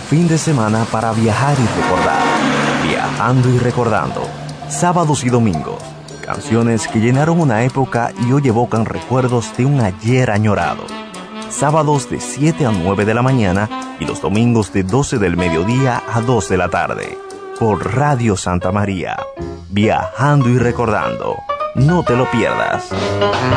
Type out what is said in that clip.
fin de semana para viajar y recordar. Viajando y recordando. Sábados y domingos. Canciones que llenaron una época y hoy evocan recuerdos de un ayer añorado. Sábados de 7 a 9 de la mañana y los domingos de 12 del mediodía a 2 de la tarde. Por Radio Santa María. Viajando y recordando. No te lo pierdas.